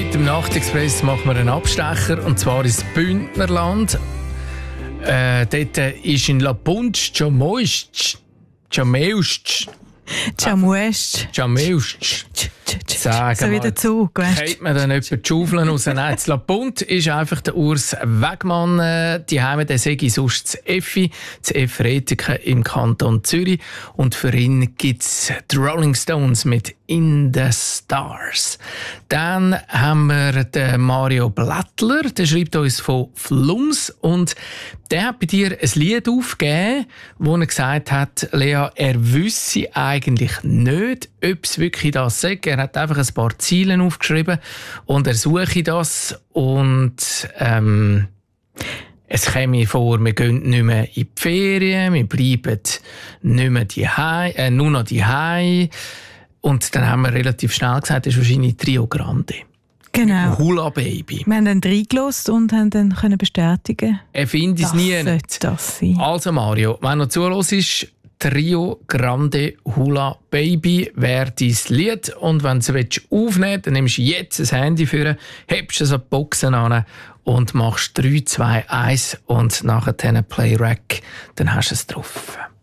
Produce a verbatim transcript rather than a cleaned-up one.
Heute im Nachtexpress machen wir einen Abstecher, und zwar ins Bündnerland. Äh, dort ist in Lapunsch Chamoist. Chameust. Chamuest. Chameust. Sagen so wie der Zug, weißt du? Kennt man dann etwa die Schaufeln raus? Nein, das Lapunt ist einfach der Urs Wegmann. Äh, die Heime, der sage ich sonst zu Effi, zu F. Retiken im Kanton Zürich. Und für ihn gibt es die Rolling Stones mit «In the Stars». Dann haben wir den Mario Blättler, der schreibt uns von Flums. Und der hat bei dir ein Lied aufgegeben, wo er gesagt hat, Lea, er wüsste eigentlich nicht, ob es wirklich das sagt. Er hat einfach ein paar Ziele aufgeschrieben und er suche das. Und ähm, es käme vor, wir gehen nicht mehr in die Ferien, wir bleiben nicht mehr daheim, äh, nur noch daheim. Und dann haben wir relativ schnell gesagt, das ist wahrscheinlich Trio Grande. Genau. Hula Baby. Wir haben dann reingelassen und haben dann können bestätigen. Er findet es nie nicht. Das sein. Also Mario, wenn du zuhörst, Trio Grande Hula Baby wäre dein Lied. Und wenn du es aufnehmen willst, dann nimmst du jetzt ein Handy für, hebst es an die Boxen an und machst drei, zwei, eins und nachher Play Rack, dann hast du es drauf.